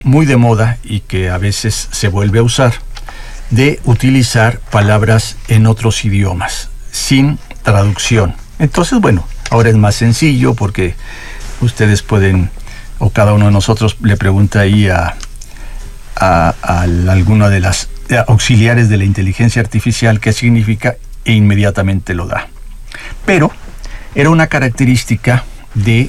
muy de moda y que a veces se vuelve a usar, de utilizar palabras en otros idiomas, sin traducción. Entonces, bueno, ahora es más sencillo porque ustedes pueden, o cada uno de nosotros le pregunta ahí a alguna de las auxiliares de la inteligencia artificial qué significa e inmediatamente lo da. Pero era una característica de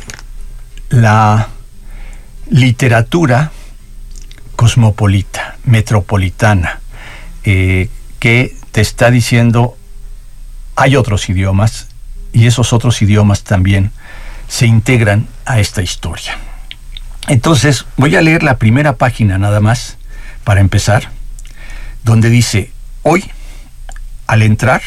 la literatura cosmopolita, metropolitana, que te está diciendo hay otros idiomas y esos otros idiomas también se integran a esta historia. Entonces voy a leer la primera página nada más para empezar, donde dice: hoy, al entrar,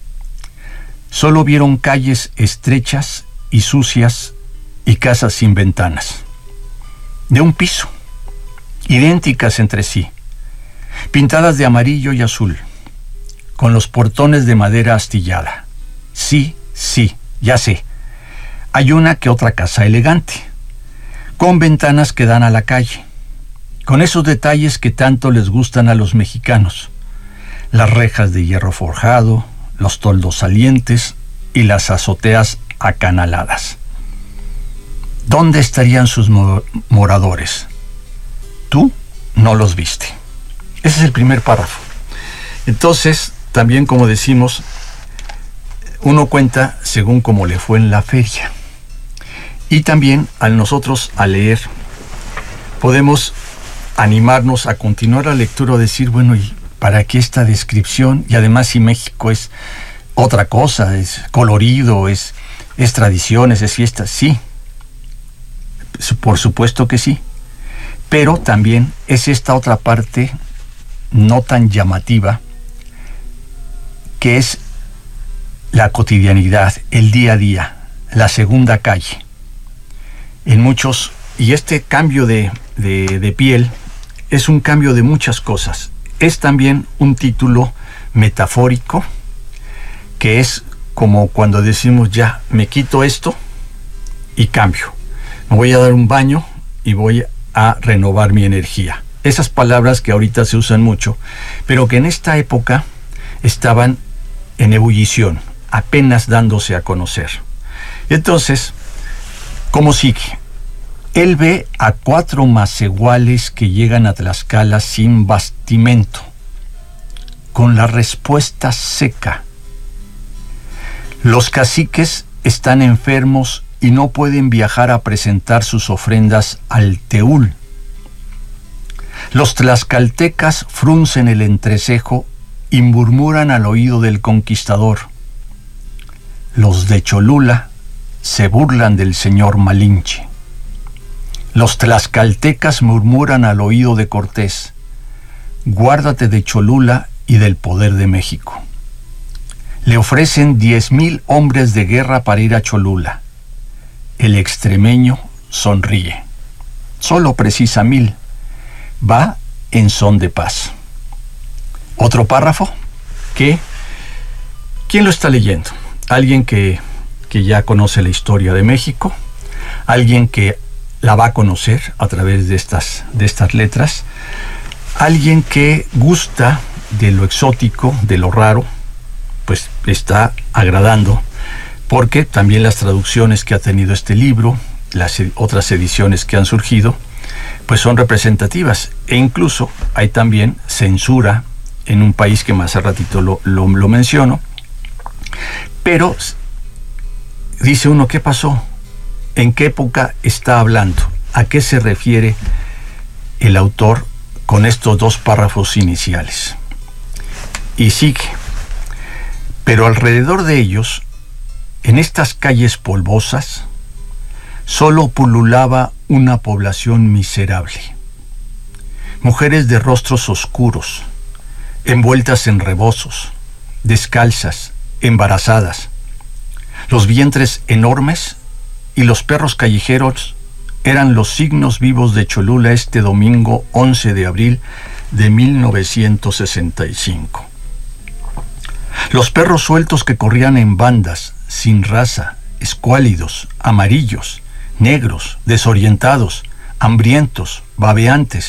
solo vieron calles estrechas y sucias y casas sin ventanas, de un piso, idénticas entre sí, pintadas de amarillo y azul, con los portones de madera astillada. Sí, ya sé, hay una que otra casa elegante, con ventanas que dan a la calle, con esos detalles que tanto les gustan a los mexicanos: las rejas de hierro forjado, los toldos salientes y las azoteas acanaladas. ¿Dónde estarían sus moradores? Tú no los viste. Ese es el primer párrafo. Entonces, también, como decimos, uno cuenta según cómo le fue en la feria. Y también nosotros al leer podemos animarnos a continuar la lectura o decir, bueno, ¿y para qué esta descripción? Y además, si México es otra cosa, es colorido, es tradiciones, es fiestas, sí, por supuesto que sí, pero también es esta otra parte no tan llamativa, que es la cotidianidad, el día a día, la segunda calle. En muchos, y este cambio de piel es un cambio de muchas cosas. Es también un título metafórico, que es como cuando decimos, ya, me quito esto y cambio. Me voy a dar un baño y voy a renovar mi energía. Esas palabras que ahorita se usan mucho, pero que en esta época estaban en ebullición, apenas dándose a conocer. Entonces, ¿cómo sigue? Él ve a 4 macehuales que llegan a Tlaxcala sin bastimento, con la respuesta seca. Los caciques están enfermos y no pueden viajar a presentar sus ofrendas al Teúl. Los tlaxcaltecas fruncen el entrecejo y murmuran al oído del conquistador. Los de Cholula se burlan del señor Malinche. Los tlaxcaltecas murmuran al oído de Cortés: guárdate de Cholula y del poder de México. Le ofrecen 10,000 hombres de guerra para ir a Cholula. El extremeño sonríe. Solo precisa 1,000. Va en son de paz. Otro párrafo que... ¿quién lo está leyendo? Alguien que ya conoce la historia de México, alguien que la va a conocer a través de estas letras, alguien que gusta de lo exótico, de lo raro, pues está agradando, porque también las traducciones que ha tenido este libro, las otras ediciones que han surgido, pues son representativas, e incluso hay también censura en un país que más a ratito lo menciono. Pero dice uno, ¿qué pasó? ¿En qué época está hablando? ¿A qué se refiere el autor con estos 2 párrafos iniciales? Y sigue: pero alrededor de ellos, en estas calles polvosas, solo pululaba una población miserable. Mujeres de rostros oscuros, envueltas en rebozos, descalzas, embarazadas, los vientres enormes y los perros callejeros eran los signos vivos de Cholula este domingo 11 de abril de 1965. Los perros sueltos que corrían en bandas, sin raza, escuálidos, amarillos, negros, desorientados, hambrientos, babeantes,